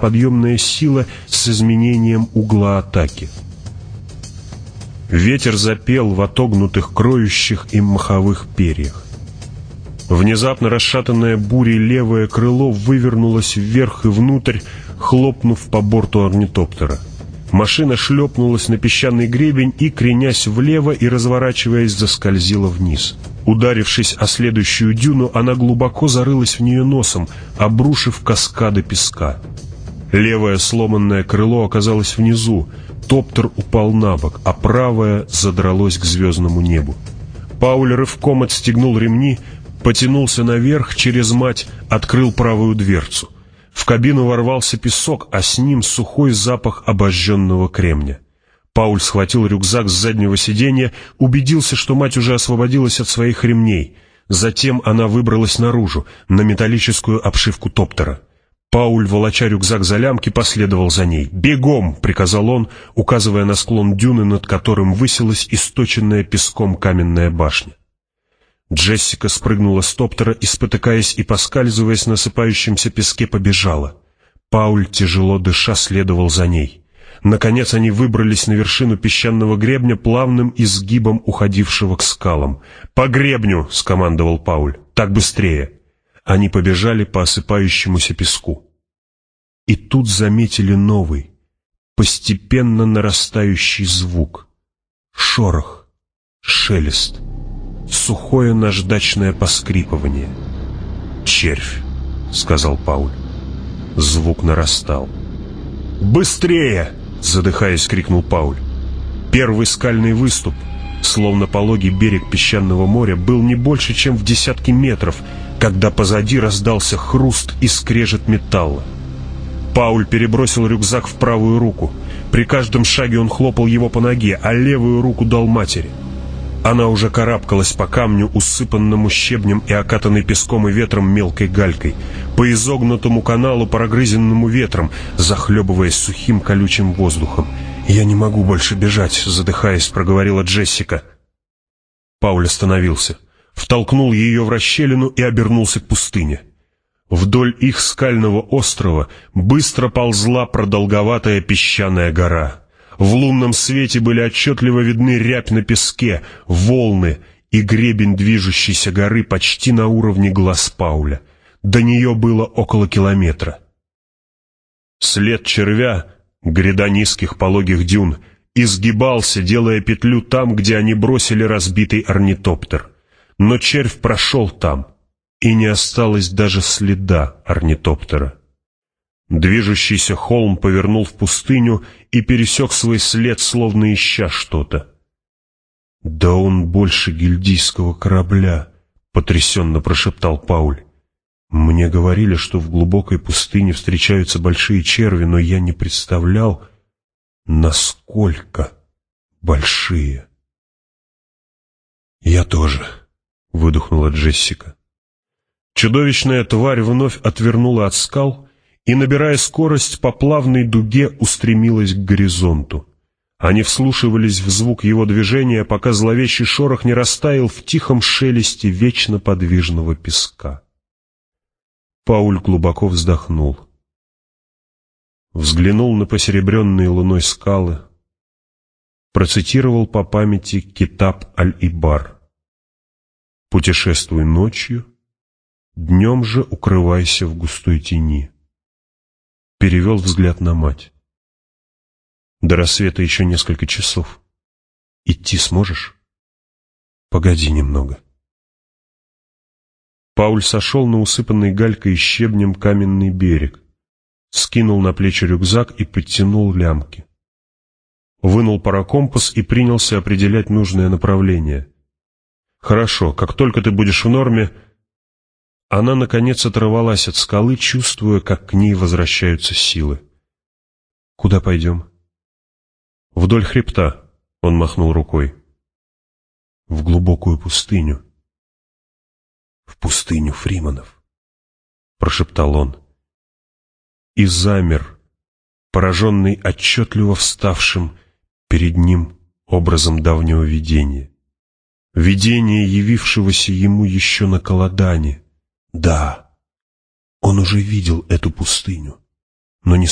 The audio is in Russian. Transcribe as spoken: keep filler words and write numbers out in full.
подъемная сила с изменением угла атаки. Ветер запел в отогнутых, кроющих им маховых перьях. Внезапно расшатанное бурей левое крыло вывернулось вверх и внутрь, хлопнув по борту орнитоптера. Машина шлепнулась на песчаный гребень и, кренясь влево и разворачиваясь, заскользила вниз. Ударившись о следующую дюну, она глубоко зарылась в нее носом, обрушив каскады песка. Левое сломанное крыло оказалось внизу, топтер упал на бок, а правое задралось к звездному небу. Пауль рывком отстегнул ремни, потянулся наверх, через мать открыл правую дверцу. В кабину ворвался песок, а с ним сухой запах обожженного кремня. Пауль схватил рюкзак с заднего сиденья, убедился, что мать уже освободилась от своих ремней. Затем она выбралась наружу, на металлическую обшивку топтера. Пауль, волоча рюкзак за лямки, последовал за ней. «Бегом!» — приказал он, указывая на склон дюны, над которым высилась источенная песком каменная башня. Джессика спрыгнула с топтера и, спотыкаясь и поскальзываясь на осыпающемся песке, побежала. Пауль, тяжело дыша, следовал за ней. Наконец они выбрались на вершину песчаного гребня, плавным изгибом уходившего к скалам. «По гребню!» — скомандовал Пауль. «Так быстрее!» Они побежали по осыпающемуся песку. И тут заметили новый, постепенно нарастающий звук. Шорох, шелест, сухое наждачное поскрипывание. «Червь!» — сказал Пауль. Звук нарастал. «Быстрее!» — задыхаясь, крикнул Пауль. Первый скальный выступ, словно пологий берег песчаного моря, был не больше, чем в десятки метров, когда позади раздался хруст и скрежет металла. Пауль перебросил рюкзак в правую руку. При каждом шаге он хлопал его по ноге, а левую руку дал матери. Она уже карабкалась по камню, усыпанному щебнем и окатанной песком и ветром мелкой галькой, по изогнутому каналу, прогрызенному ветром, захлебываясь сухим колючим воздухом. «Я не могу больше бежать», — задыхаясь, проговорила Джессика. Пауль остановился, втолкнул ее в расщелину и обернулся к пустыне. Вдоль их скального острова быстро ползла продолговатая песчаная гора. В лунном свете были отчетливо видны рябь на песке, волны и гребень движущейся горы почти на уровне глаз Пауля. До нее было около километра. След червя, гряда низких пологих дюн, изгибался, делая петлю там, где они бросили разбитый орнитоптер. Но червь прошел там, и не осталось даже следа орнитоптера. Движущийся холм повернул в пустыню и пересек свой след, словно ища что-то. «Да он больше гильдийского корабля», — потрясенно прошептал Пауль. «Мне говорили, что в глубокой пустыне встречаются большие черви, но я не представлял, насколько большие». «Я тоже», — выдохнула Джессика. Чудовищная тварь вновь отвернула от скал и, набирая скорость, по плавной дуге устремилась к горизонту. Они вслушивались в звук его движения, пока зловещий шорох не растаял в тихом шелесте вечно подвижного песка. Пауль глубоко вздохнул. Взглянул на посеребренные луной скалы, процитировал по памяти Китаб аль-Ибар. «Путешествуй ночью, днем же укрывайся в густой тени». Перевел взгляд на мать. «До рассвета еще несколько часов. Идти сможешь?» «Погоди немного». Пауль сошел на усыпанный галькой и щебнем каменный берег, скинул на плечи рюкзак и подтянул лямки. Вынул паракомпас и принялся определять нужное направление. «Хорошо, как только ты будешь в норме...» Она, наконец, оторвалась от скалы, чувствуя, как к ней возвращаются силы. «Куда пойдем?» «Вдоль хребта», — он махнул рукой. «В глубокую пустыню». «В пустыню Фриманов», — прошептал он. И замер, пораженный отчетливо вставшим перед ним образом давнего видения. Видение, явившегося ему еще на Каладане. Да, он уже видел эту пустыню, но не